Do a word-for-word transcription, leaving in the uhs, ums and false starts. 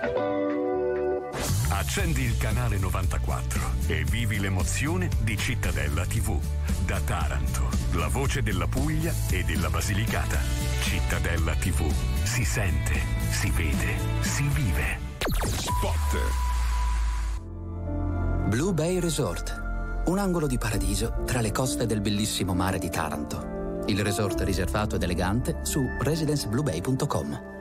Accendi il canale novantaquattro e vivi l'emozione di Cittadella tivù. Da Taranto, la voce della Puglia e della Basilicata. Cittadella tivù. Si sente, si vede, si vive. Spot. Blue Bay Resort. Un angolo di paradiso tra le coste del bellissimo mare di Taranto. Il resort riservato ed elegante su residenceblubay punto com.